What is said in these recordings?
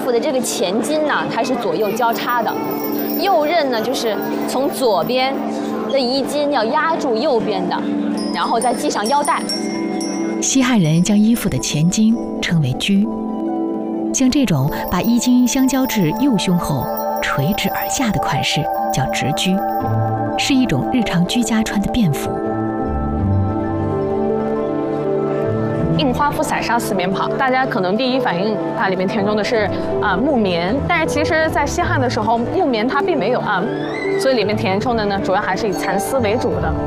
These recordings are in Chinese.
服的这个前襟呢，它是左右交叉的，右衽呢就是从左边的衣襟要压住右边的，然后再系上腰带。 西汉人将衣服的前襟称为裾，像这种把衣襟相交至右胸后垂直而下的款式叫直裾，是一种日常居家穿的便服。 印花肤散纱四棉袍，大家可能第一反应它里面填充的是木棉，但是其实在西汉的时候，木棉它并没有所以里面填充的呢，主要还是以蚕丝为主的。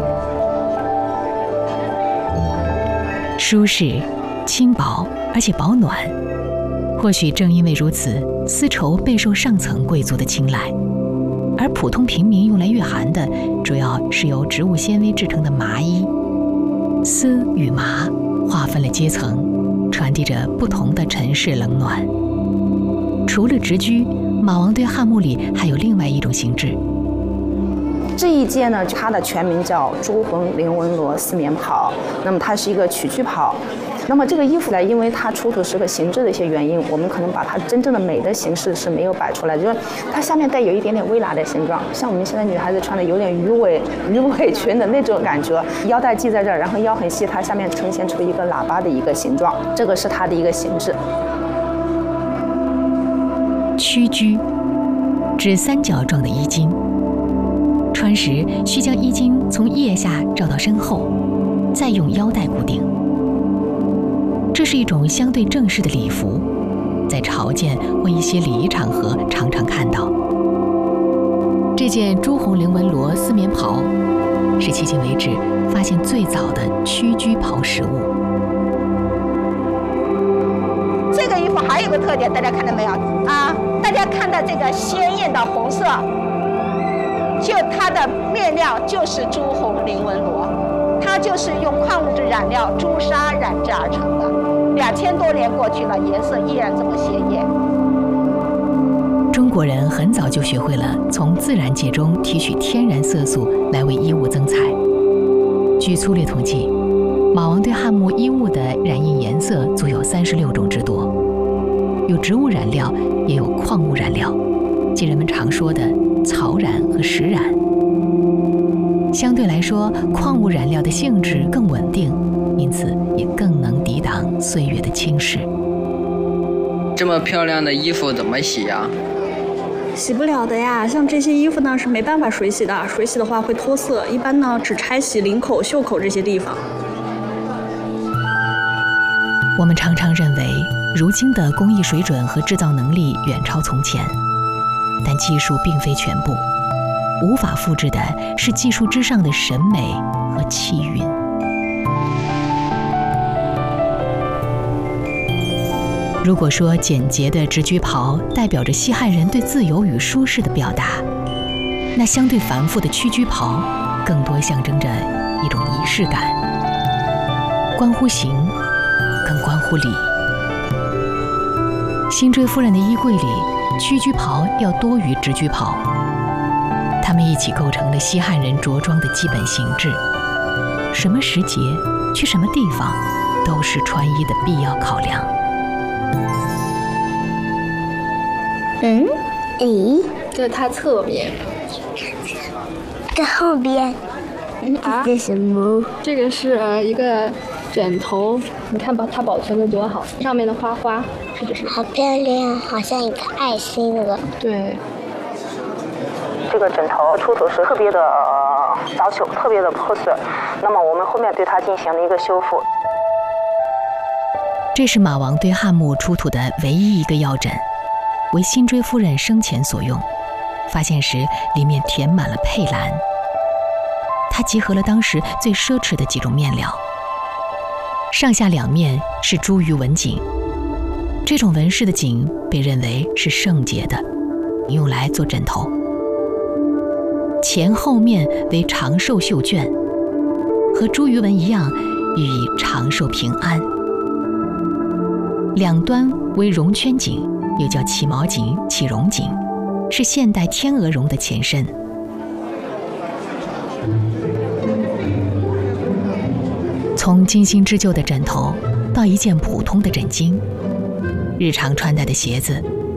舒适、轻薄，而且保暖。或许正因为如此，丝绸备受上层贵族的青睐，而普通平民用来御寒的，主要是由植物纤维制成的麻衣。丝与麻划分了阶层，传递着不同的尘世冷暖。除了直裾，马王堆汉墓里还有另外一种形制。 这一件呢，它的全名叫朱红菱纹罗丝棉袍。那么它是一个曲裾袍。那么这个衣服呢，因为它出土是个形制的一些原因，我们可能把它真正的美的形式是没有摆出来，就是它下面带有一点点微喇的形状，像我们现在女孩子穿的有点鱼尾裙的那种感觉，腰带系在这儿，然后腰很细，它下面呈现出一个喇叭的一个形状，这个是它的一个形制。 曲裾指三角状的衣襟，穿时需将衣襟从腋下罩到身后，再用腰带固定。这是一种相对正式的礼服，在朝见或一些礼仪场合常常看到。这件朱红菱纹罗丝棉袍是迄今为止发现最早的曲裾袍实物。 这个衣服还有个特点，大家看到没有啊？大家看到这个鲜艳的红色，就它的面料就是朱红菱纹罗，它就是用矿物质染料朱砂染制而成的。2000多年过去了，颜色依然这么鲜艳。 中国人很早就学会了从自然界中提取天然色素来为衣物增彩。据粗略统计，马王堆汉墓衣物的染印颜色足有36种之多，有植物染料，也有矿物染料，即人们常说的草染和石染。相对来说，矿物染料的性质更稳定，因此也更能抵挡岁月的侵蚀。 这么漂亮的衣服怎么洗呀？ 洗不了的呀，像这些衣服呢是没办法水洗的，水洗的话会脱色，一般呢只拆洗领口、袖口这些地方。 我们常常认为，如今的工艺水准和制造能力远超从前，但技术并非全部，无法复制的是技术之上的审美和气韵。如果说简洁的直裾袍代表着西汉人对自由与舒适的表达，那相对繁复的曲裾袍更多象征着一种仪式感，关乎形，更关乎礼。辛追夫人的衣柜里，曲裾袍要多于直裾袍，它们一起构成了西汉人着装的基本形制。什么时节，去什么地方，都是穿衣的必要考量。 这是它侧面， 这后边，这是什么？ 这个是一个枕头，你看它保存的多好，上面的花花，是不是？ 好漂亮，好像一个爱心了。 对。 这个枕头出土时特别的早朽，特别的破碎，那么我们后面对它进行了一个修复。 这是马王堆汉墓出土的唯一一个药枕，为辛追夫人生前所用。发现时，里面填满了佩兰。它集合了当时最奢侈的几种面料。上下两面是茱萸纹锦，这种纹饰的锦被认为是圣洁的，用来做枕头。前后面为长寿绣卷，和茱萸纹一样，寓意长寿平安。两端为绒圈锦，又叫起毛锦、起绒锦，是现代天鹅绒的前身。从精心织就的枕头到一件普通的枕巾，日常穿戴的鞋子